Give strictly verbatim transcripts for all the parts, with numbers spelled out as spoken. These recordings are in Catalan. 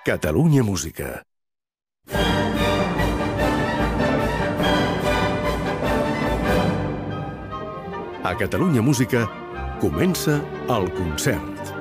Catalunya Música. A Catalunya Música comença el concert.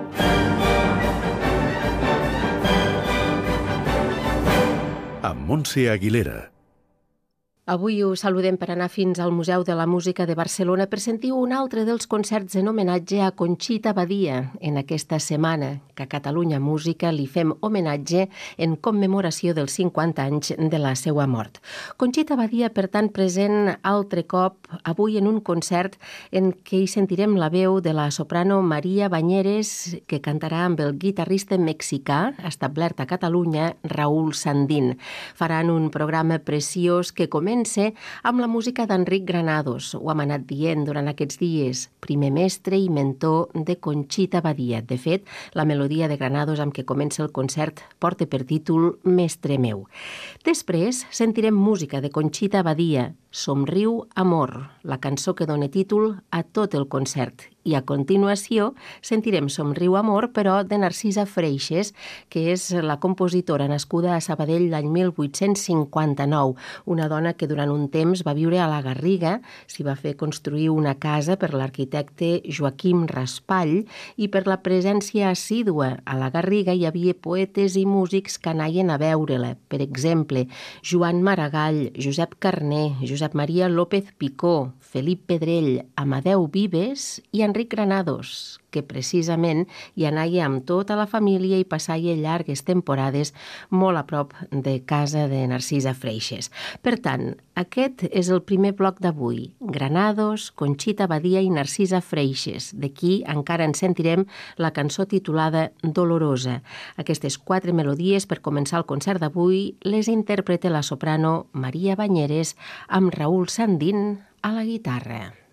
Amb Montse Aguilera. Avui us saludem per anar fins al Museu de la Música de Barcelona per sentir un altre dels concerts en homenatge a Conxita Badia en aquesta setmana, que a Catalunya Música li fem homenatge en commemoració dels cinquanta anys de la seva mort. Conxita Badia, per tant, present altre cop avui en un concert en què hi sentirem la veu de la soprano Maria Bañeres, que cantarà amb el guitarrista mexicà establert a Catalunya, Raúl Sandín. Faran un programa preciós que comença amb la música d'Enric Granados. Ho hem anat dient durant aquests dies. Primer mestre i mentor de Conxita Badia. De fet, la melodia de Granados amb què comença el concert porta per títol Mestre meu. Després sentirem música de Conxita Badia, Somriu Amor, la cançó que dona títol a tot el concert. I a continuació sentirem Somriu Amor, però de Narcisa Freixes, que és la compositora nascuda a Sabadell l'any mil vuit-cents cinquanta-nou, una dona que durant un temps va viure a la Garriga, s'hi va fer construir una casa per l'arquitecte Joaquim Raspall, i per la presència assídua a la Garriga hi havia poetes i músics que anaven a veure-la. Per exemple, Joan Maragall, Josep Carner, Josep Maria López Picó, Felip Pedrell, Amadeu Vives i Enric Granados, que precisament hi anava amb tota la família i passava llargues temporades molt a prop de casa de Narcisa Freixes. Per tant, aquest és el primer bloc d'avui. Granados, Conxita Badia i Narcisa Freixes. D'aquí encara en sentirem la cançó titulada Dolorosa. Aquestes quatre melodies per començar el concert d'avui les interpreta la soprano Maria Bañeres amb Raúl Sandín a la guitarra.